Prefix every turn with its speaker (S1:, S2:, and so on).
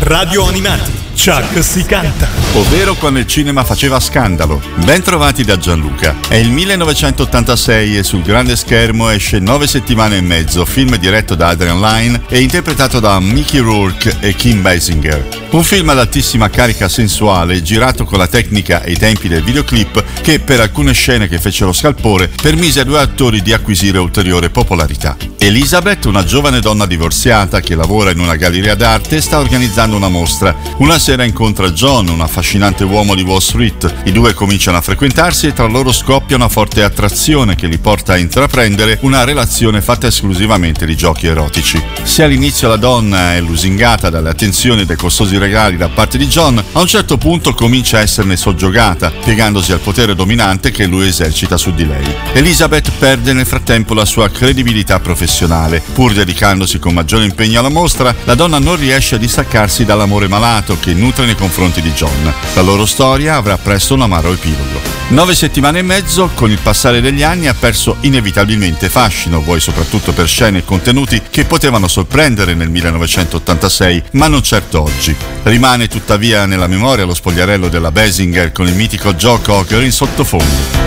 S1: Radio Animati. Chuck si canta.
S2: Ovvero quando il cinema faceva scandalo. Ben trovati da Gianluca. È il 1986 e sul grande schermo esce 9 settimane e mezzo, film diretto da Adrian Lyne e interpretato da Mickey Rourke e Kim Basinger. Un film ad altissima carica sensuale, girato con la tecnica e i tempi del videoclip che, per alcune scene che fecero scalpore, permise ai due attori di acquisire ulteriore popolarità. Elizabeth, una giovane donna divorziata che lavora in una galleria d'arte, sta organizzando una mostra. Una sera incontra John, un affascinante uomo di Wall Street. I due cominciano a frequentarsi e tra loro scoppia una forte attrazione che li porta a intraprendere una relazione fatta esclusivamente di giochi erotici. Se all'inizio la donna è lusingata dalle attenzioni e dai costosi regali da parte di John, a un certo punto comincia a esserne soggiogata, piegandosi al potere dominante che lui esercita su di lei. Elizabeth perde nel frattempo la sua credibilità professionale. Pur dedicandosi con maggiore impegno alla mostra, la donna non riesce a distaccarsi dall'amore malato che nutre nei confronti di John. La loro storia avrà presto un amaro epilogo. 9 settimane e mezzo, con il passare degli anni, ha perso inevitabilmente fascino, vuoi soprattutto per scene e contenuti che potevano sorprendere nel 1986, ma non certo oggi. Rimane tuttavia nella memoria lo spogliarello della Basinger con il mitico Joe Cocker in sottofondo.